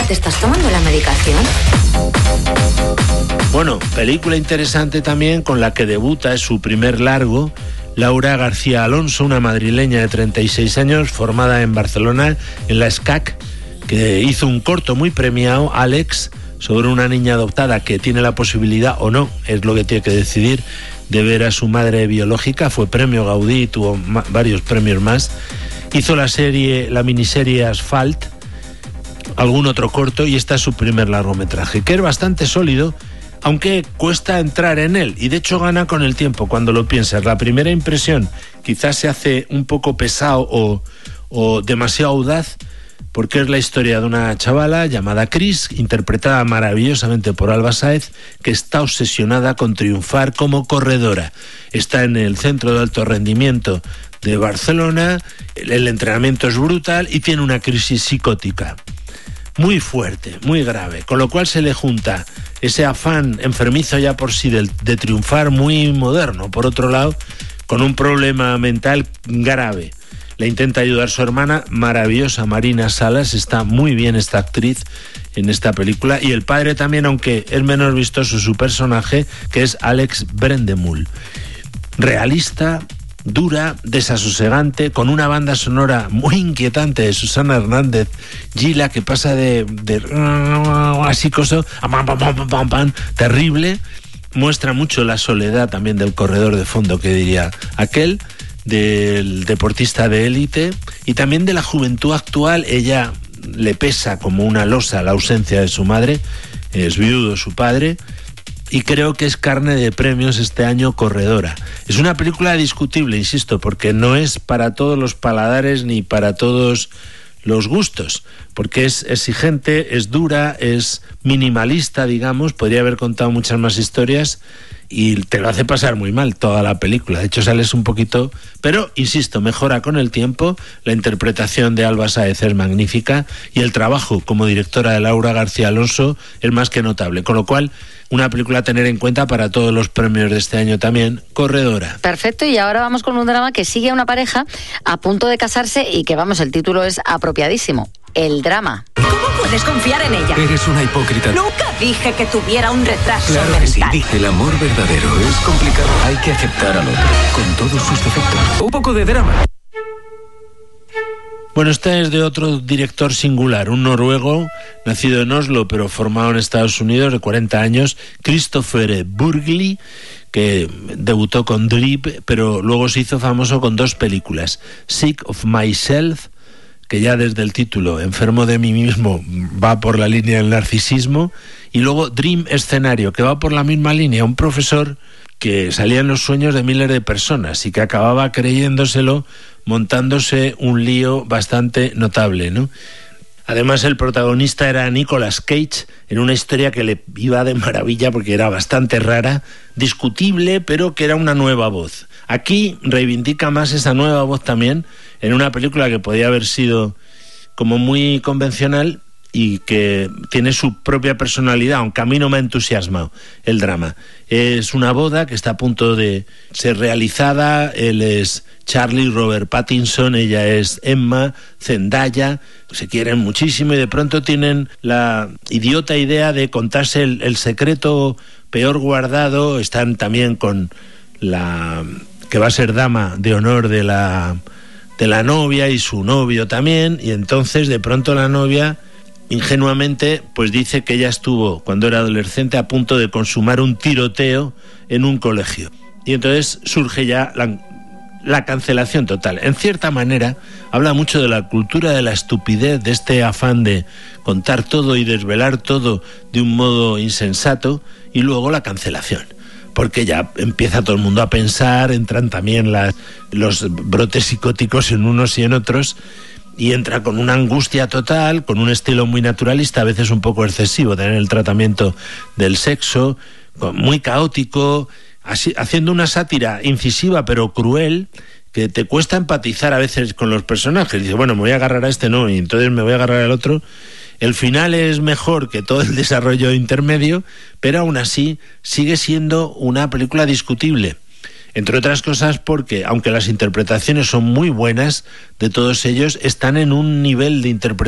¿Te estás tomando la medicación? Bueno, película interesante también con la que debuta, es su primer largo, Laura García Alonso, una madrileña de 36 años, formada en Barcelona, en la SCAC, que hizo un corto muy premiado, Àlex, sobre una niña adoptada que tiene la posibilidad, o no, es lo que tiene que decidir, de ver a su madre biológica. Fue premio Gaudí, tuvo varios premios más. Hizo la miniserie Asphalt, algún otro corto, y este es su primer largometraje, que es bastante sólido, aunque cuesta entrar en él, y de hecho gana con el tiempo cuando lo piensas. La primera impresión quizás se hace un poco pesado o demasiado audaz, porque es la historia de una chavala llamada Chris, interpretada maravillosamente por Alba Sáez, que está obsesionada con triunfar como corredora. Está en el centro de alto rendimiento de Barcelona, el entrenamiento es brutal y tiene una crisis psicótica muy fuerte, muy grave, con lo cual se le junta ese afán enfermizo ya por sí de triunfar, muy moderno, por otro lado, con un problema mental grave. Le intenta ayudar su hermana, maravillosa Marina Salas, está muy bien esta actriz en esta película, y el padre también, aunque es menos vistoso su personaje, que es Àlex Brendemühl. Realista, dura, desasosegante, con una banda sonora muy inquietante de Susana Hernández Gila, que pasa de así cosa terrible. Muestra mucho la soledad también del corredor de fondo, que diría aquel, del deportista de élite, y también de la juventud actual. Ella le pesa como una losa la ausencia de su madre, es viudo su padre, y creo que es carne de premios este año corredora. Es una película discutible, insisto, porque no es para todos los paladares ni para todos los gustos, porque es exigente, es dura, es minimalista, digamos, podría haber contado muchas más historias, y te lo hace pasar muy mal toda la película. De hecho, sales un poquito, pero insisto, mejora con el tiempo. La interpretación de Alba Sáez es magnífica y el trabajo como directora de Laura García Alonso es más que notable, con lo cual una película a tener en cuenta para todos los premios de este año también, corredora. Perfecto, y ahora vamos con un drama que sigue a una pareja a punto de casarse y que, vamos, el título es apropiadísimo: El drama. ¿Cómo puedes confiar en ella? Eres una hipócrita. Nunca dije que tuviera un retraso Claro mental. que sí. El amor verdadero es complicado. Hay que aceptar al otro, con todos sus defectos. Un poco de drama. Bueno, esta es de otro director singular, un noruego, nacido en Oslo, pero formado en Estados Unidos, de 40 años, Kristoffer Burgli, que debutó con Drip, pero luego se hizo famoso con dos películas: Sick of Myself, que ya desde el título, enfermo de mí mismo, va por la línea del narcisismo, y luego Dream Escenario, que va por la misma línea, un profesor que salía en los sueños de miles de personas y que acababa creyéndoselo, montándose un lío bastante notable, ¿no? Además, el protagonista era Nicolas Cage, en una historia que le iba de maravilla porque era bastante rara, discutible, pero que era una nueva voz. Aquí reivindica más esa nueva voz también, en una película que podía haber sido como muy convencional y que tiene su propia personalidad, aunque a mí no me ha entusiasmado el drama. Es una boda que está a punto de ser realizada. Él es Charlie Robert Pattinson, ella es Emma, Zendaya, se quieren muchísimo y de pronto tienen la idiota idea de contarse el secreto peor guardado. Están también con la que va a ser dama de honor de la novia y su novio también, y entonces de pronto la novia ingenuamente pues dice que ella estuvo cuando era adolescente a punto de consumar un tiroteo en un colegio, y entonces surge ya la cancelación total. En cierta manera habla mucho de la cultura de la estupidez, de este afán de contar todo y desvelar todo de un modo insensato, y luego la cancelación, porque ya empieza todo el mundo a pensar, entran también los brotes psicóticos en unos y en otros, y entra con una angustia total, con un estilo muy naturalista, a veces un poco excesivo, también el tratamiento del sexo, muy caótico, así, haciendo una sátira incisiva pero cruel, que te cuesta empatizar a veces con los personajes. Dice, bueno, me voy a agarrar a este, no, y entonces me voy a agarrar al otro. El final es mejor que todo el desarrollo intermedio, pero aún así sigue siendo una película discutible. Entre otras cosas porque, aunque las interpretaciones son muy buenas de todos ellos, están en un nivel de interpretación